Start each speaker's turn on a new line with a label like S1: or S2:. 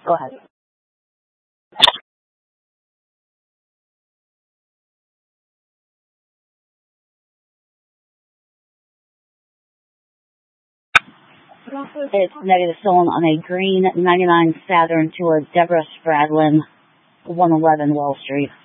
S1: Go ahead. It's negative stolen on a green 99 Saturn to a Deborah Spradlin, 111 Wall Street.